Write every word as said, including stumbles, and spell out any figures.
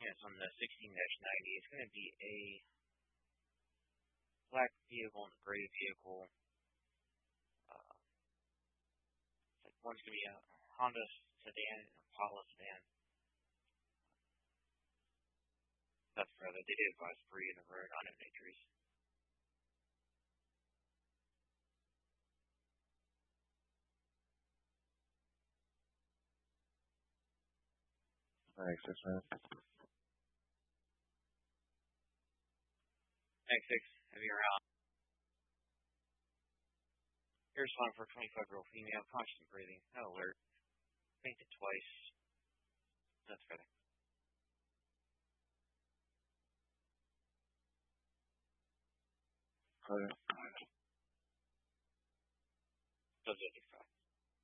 chance on the sixteen ninety. It's going to be a black vehicle and a gray vehicle. Uh, it's like one's going to be a Honda sedan and a Impala sedan. That's further. They did advise three in a row on injuries. Thanks, six man. Thanks, six. Heavy around. Here's one for a twenty-five-year-old female, constant breathing, no alert. Fainted twice. That's further. Further. Does fifty-five.